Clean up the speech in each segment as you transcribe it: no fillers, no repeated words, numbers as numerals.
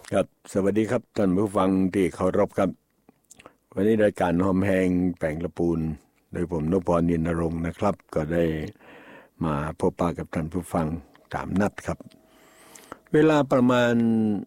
ครับสวัสดีครับท่านผู้ฟังที่เคารพครับวันนี้รายการหอมแหงแปลงละปูนโดยผมนพพร นินรงค์นะครับก็ได้มาพบปะกับท่านผู้ฟังตามนัดครับเวลาประมาณ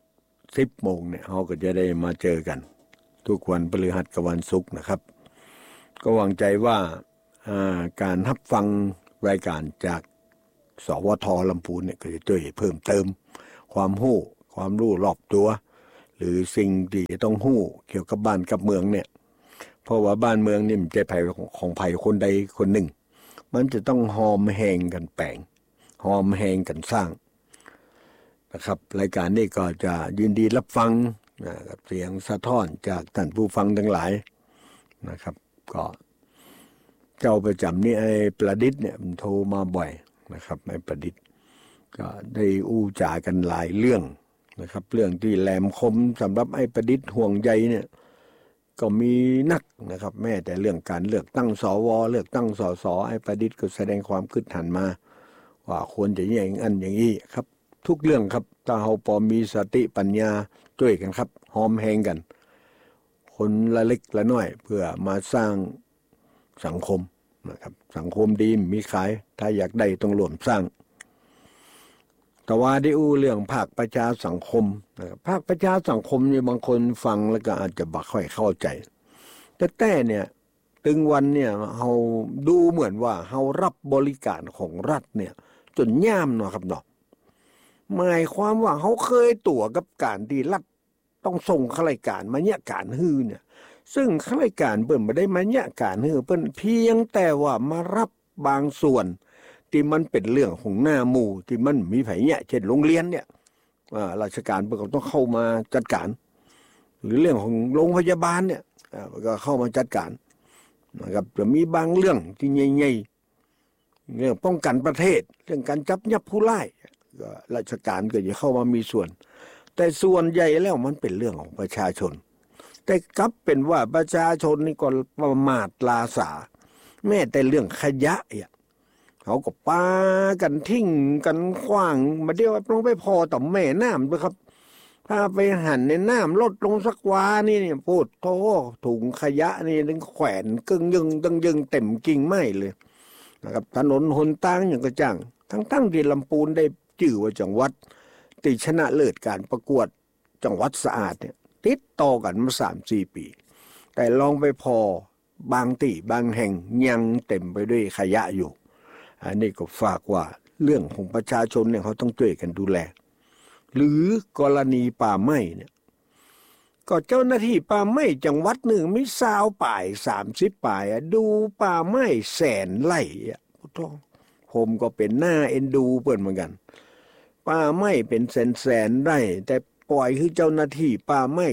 10 โมงเนี่ยเราก็จะได้มาเจอกันทุกวันพฤหัสกับวันศุกร์นะครับก็หวังใจว่าการรับฟังรายการจากสวทลำพูนเนี่ยก็จะช่วยเพิ่มเติมความรู้รอบตัวหรือสิ่งที่ต้องหู้เกี่ยวกับบ้านกับเมืองเนี่ยเพราะว่าบ้านเมืองนี่มันจะภัยของภัยคนใดคนหนึ่งมันจะต้องหอมแหงกันแปลงหอมแหงกันสร้างนะครับรายการนี้ก็จะยินดีรับฟังกับเสียงสะท้อนจากท่านผู้ฟังทั้งหลายนะครับก็เจ้าประจำนี่ไอ้ประดิษฐ์เนี่ยมันโทรมาบ่อยนะครับไอ้ประดิษฐ์ก็ได้อู้จากันหลายเรื่องนะครับเรื่องที่แหลมคมสำหรับไอ้ประดิษฐ์ห่วงใยเนี่ยก็มีนักนะครับแม้แต่เรื่องการเลือกตั้งสวเลือกตั้งสสไอ้ประดิษฐ์ก็แสดงความคิดเห็นมาว่าควรจะอย่างนั้นอย่างนี้ครับทุกเรื่องครับถ้าเราพอมีสติปัญญาช่วยกันครับหอมแหงกันคนละเล็กละน้อยเพื่อมาสร้างสังคมนะครับสังคมดีมีขายถ้าอยากได้ต้องร่วมสร้างแต่ว่าได้อู้เรื่องภาคประชาสังคมภาคประชาสังคมเนี่ยบางคนฟังแล้วก็อาจจะบักค่อยเข้าใจแต่เนี่ยตึงวันเนี่ยเราดูเหมือนว่าเรารับบริการของรัฐเนี่ยจนย่ามเนาะครับเนาะหมายความว่าเขาเคยตั๋วกับการที่รัฐต้องส่งข้าราชการมาเนี่ยการฮื้อเนี่ยซึ่งข้าราชการเปิ้นไม่ได้มาเนี่ยการฮื้อเปิ้นเพียงแต่ว่ามารับบางส่วนที่มันเป็นเรื่องของหน้าหมู่ที่มันมีไผเนี่ยเช่นโรงเรียนเนี่ยราชการเปิ้นก็ต้องเข้ามาจัดการหรือเรื่องของโรงพยาบาลเนี่ยก็เข้ามาจัดการนะครับจะมีบางเรื่องที่ใหญ่ๆเรื่องป้องกันประเทศเรื่องการจับยับผู้ร้ายก็ราชการก็จะเข้ามามีส่วนแต่ส่วนใหญ่แล้วมันเป็นเรื่องของประชาชนแต่กลับเป็นว่าประชาชนนี่ก็ประมาทลาสาแม้แต่เรื่องขยะเนี่ยเขาก็ปากันทิ้งกันขว้างมาเดียวลงไปพอต่อแม่น้ำด้วยครับถ้าไปหั่นในน้ำลดลงสักวานี่เนี่ยพูดโธ่ถุงขยะนี่นึงแขวนกึ่งยึงตึงยึงเต็มกิ่งไม้เลยนะครับถนนหนทางอย่างกระจ่างทั้งที่ลำพูนได้ชื่อว่าจังหวัดติชนะเลิศการประกวดจังหวัดสะอาดเนี่ยติดต่อกันมา3-4 ปีแต่ลองไปพอบางที่บางแห่งยังเต็มไปด้วยขยะอยู่อันนี้ก็ฝากว่าเรื่องของประชาชนเนี่ยเขาต้องช่วยกันดูแลหรือกรณีป่าไม้เนี่ยก็เจ้าหน้าที่ป่าไม้จังหวัดหนึ่งมี20 ป่าย30 ป่ายดูป่าไม้แสนไร่ผมก็เป็นหน้าเอ็นดูเปิ่นเหมือนกันป่าไม้เป็นแสนไร่แต่ปล่อยให้เจ้าหน้าที่ป่าไม้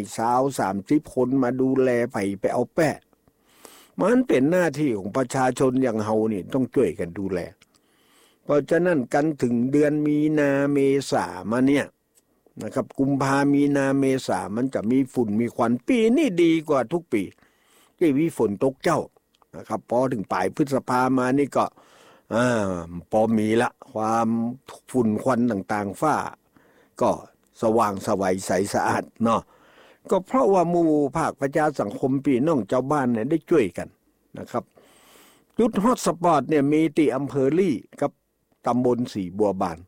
30 คนมาดูแลไปเอาแปะมันเป็นหน้าที่ของประชาชนอย่างเฮานี่ต้องช่วยกันดูแลเพราะฉะนั้นกันถึงเดือนมีนาเมษามาเนี่ยนะครับกุมภามีนาเมษามันจะมีฝุ่นมีควันปีนี้ดีกว่าทุกปีที่มีฝนตกเจ้านะครับพอถึงปลายพฤษภามานี่ก็พอมีละความฝุ่นควันต่างๆฝ้าก็สว่างสวัยใสสะอาดเนาะก็เพราะว่าหมู่ภาคประชาสังคมพี่น้องเจ้าบ้านเนี่ยได้ช่วยกันนะครับจุดฮอตสปอตเนี่ยมีที่อำเภอลี่กับตำบลสีบัวบาน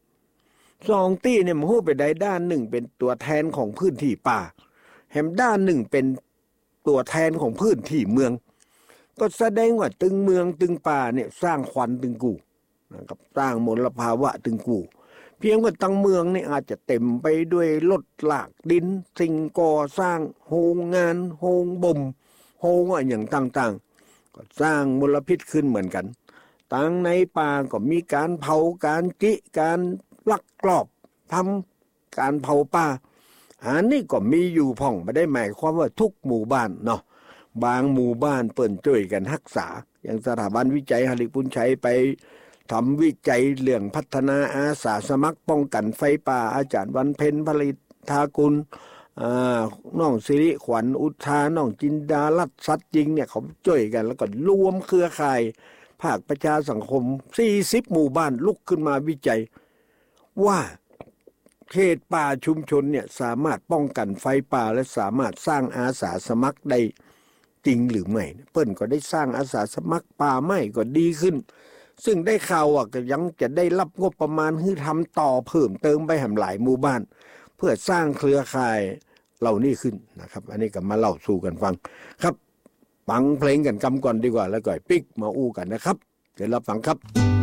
2 ที่เนี่ยมันหู้ไปได้ด้านหนึ่งเป็นตัวแทนของพื้นที่ป่าแถมด้านหนึ่งเป็นตัวแทนของพื้นที่เมืองก็แสดงว่าตึงเมืองตึงป่าเนี่ยสร้างควันตึงกูนะครับสร้างมลภาวะตึงกูเพียงว่าตั้งเมืองนี่อาจจะเต็มไปด้วยรถลากดินสิ่งก่อสร้างโรงงานโรงบ่มโรงอย่างต่างๆก็สร้างมลพิษขึ้นเหมือนกันตั้งในป่าก็มีการเผาการจิการลักลอบทำการเผาป่าอันนี้ก็มีอยู่พ่องไม่ได้หมายความว่าทุกหมู่บ้านเนาะบางหมู่บ้านเปิ่นช่วยกันรักษาอย่างสถาบันวิจัยหฤปุญชัยไปทำวิจัยเรื่องพัฒนาอาสาสมัครป้องกันไฟป่าอาจารย์วันเพ็ญผลิตทากุลน้องสิริขวัญอุทาน้องจินดาลัดสัตจริงเนี่ยเขาช่วยกันแล้วก็รวมเครือข่ายภาคประชาสังคม40 หมู่บ้านลุกขึ้นมาวิจัยว่าเขตป่าชุมชนเนี่ยสามารถป้องกันไฟป่าและสามารถสร้างอาสาสมัครได้จริงหรือไม่เปิ้นก็ได้สร้างอาสาสมัครป่าไม้ก็ดีขึ้นซึ่งได้ข่าวว่าก็ยังจะได้รับงบประมาณให้ทำต่อเพิ่มเติมไปแห่งหลายหมู่บ้านเพื่อสร้างเครือข่ายเหล่านี้ขึ้นนะครับอันนี้ก็มาเล่าสู่กันฟังครับฟังเพลงกันกำก่อนดีกว่าแล้วก็ปิ๊กมาอู้กันนะครับเดี๋ยวรับฟังครับ